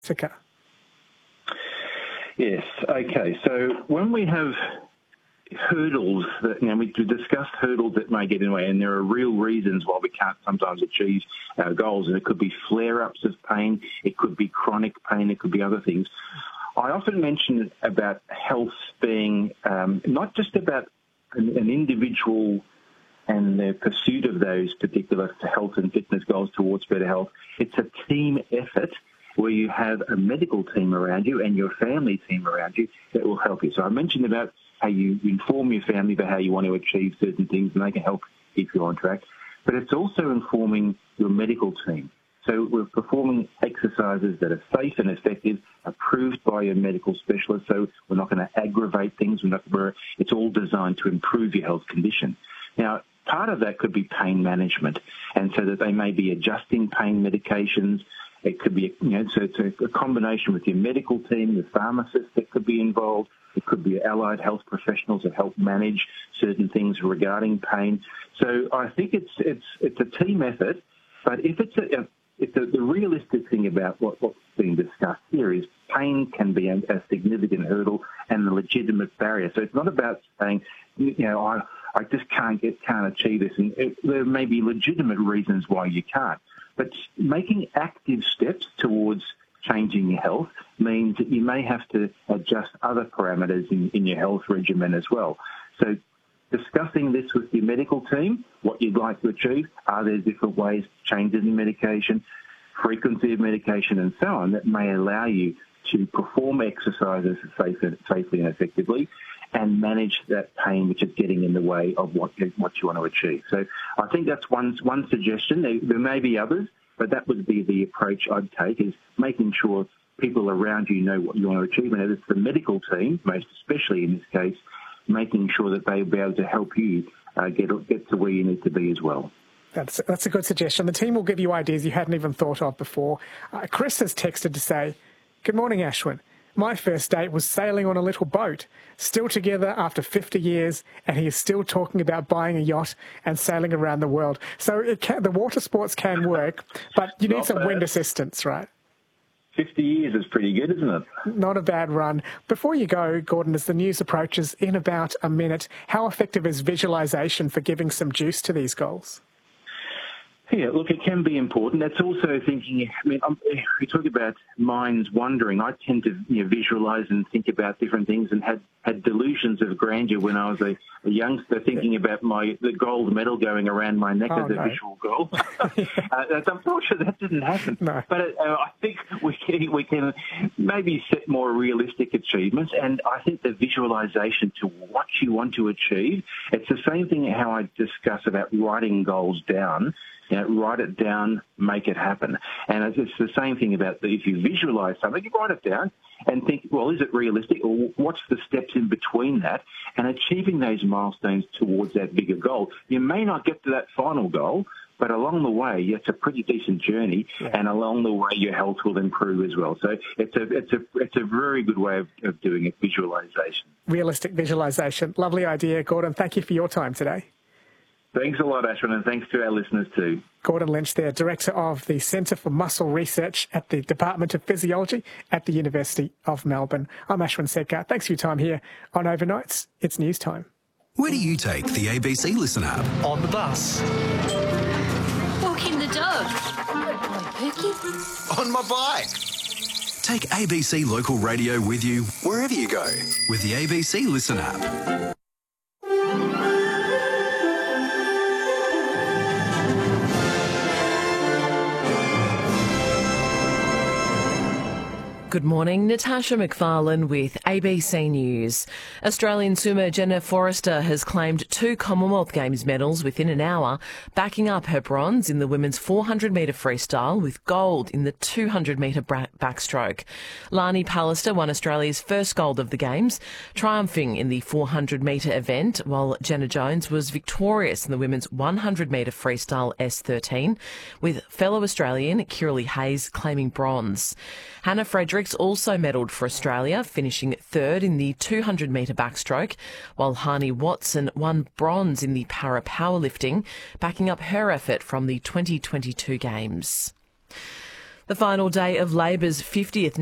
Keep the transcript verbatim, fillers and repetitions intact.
Sicker. Yes, okay. So when we have hurdles that, you know, we discussed hurdles that may get in the way, and there are real reasons why we can't sometimes achieve our goals, and it could be flare-ups of pain, it could be chronic pain, it could be other things. I often mention about health being um, not just about an, an individual and the pursuit of those particular health and fitness goals towards better health. It's a team effort where you have a medical team around you and your family team around you that will help you. So I mentioned about how you inform your family about how you want to achieve certain things, and they can help keep you on track. But it's also informing your medical team. So we're performing exercises that are safe and effective, approved by your medical specialist, so we're not going to aggravate things. We're not, we're, it's all designed to improve your health condition. Now, part of that could be pain management, and so that they may be adjusting pain medications. It could be, you know, so it's a, a combination with your medical team, the pharmacist that could be involved. It could be allied health professionals that help manage certain things regarding pain. So I think it's it's it's a team effort, but if it's a, if the, the realistic thing about what, what's being discussed here is pain can be a, a significant hurdle and a legitimate barrier. So it's not about saying, you know, I I just can't get can't achieve this, and it, there may be legitimate reasons why you can't. But making active steps towards changing your health means that you may have to adjust other parameters in, in your health regimen as well. So discussing this with your medical team, what you'd like to achieve, are there different ways, changes in medication, frequency of medication and so on, that may allow you to perform exercises safely, safely and effectively and manage that pain which is getting in the way of what you, what you want to achieve. So I think that's one, one suggestion. There, there may be others, but that would be the approach I'd take, is making sure people around you know what you want to achieve. And it's the medical team, most especially in this case, making sure that they'll be able to help you uh, get, get to where you need to be as well. That's, that's a good suggestion. The team will give you ideas you hadn't even thought of before. Uh, Chris has texted to say, "Good morning, Ashwin. My first date was sailing on a little boat, still together after fifty years, and he is still talking about buying a yacht and sailing around the world." So it can, the water sports can work, but you need Not some bad. wind assistance, right? fifty years is pretty good, isn't it? Not a bad run. Before you go, Gordon, as the news approaches in about a minute, how effective is visualisation for giving some juice to these goals? Yeah, look, it can be important. That's also thinking, I mean, I'm, we talk about minds wandering. I tend to you know, visualise and think about different things, and had, had delusions of grandeur when I was a, a youngster, thinking about my the gold medal going around my neck oh, as a no. visual goal. uh, that's, unfortunately, that didn't happen. No. But uh, I think we can, we can maybe set more realistic achievements, and I think the visualisation to what you want to achieve, it's the same thing how I discuss about writing goals down. You know, write it down, make it happen. And it's the same thing about the, if you visualise something, you write it down and think, well, is it realistic, or what's the steps in between that, and achieving those milestones towards that bigger goal. You may not get to that final goal, but along the way, it's a pretty decent journey, yeah. and along the way, your health will improve as well. So it's a it's a it's a very good way of, of doing it, visualisation. Realistic visualisation. Lovely idea, Gordon. Thank you for your time today. Thanks a lot, Ashwin, and thanks to our listeners too. Gordon Lynch there, Director of the Centre for Muscle Research at the Department of Physiology at the University of Melbourne. I'm Ashwin Sedkar. Thanks for your time here on Overnights. It's news time. Where do you take the A B C Listen app? On the bus. Walking the dog. My Pookie. On my bike. Take A B C Local Radio with you wherever you go with the A B C Listen app. Good morning, Natasha McFarlane with A B C News. Australian swimmer Jenna Forrester has claimed two Commonwealth Games medals within an hour, backing up her bronze in the women's four hundred metre freestyle with gold in the two hundred metre backstroke. Lani Pallister won Australia's first gold of the Games, triumphing in the four hundred metre event, while Jenna Jones was victorious in the women's one hundred metre freestyle S thirteen, with fellow Australian Kirralie Hayes claiming bronze. Hannah Fredericks also medalled for Australia, finishing third in the two hundred metre backstroke, while Hani Watson won bronze in the para powerlifting, backing up her effort from the twenty twenty-two Games. The final day of Labor's fiftieth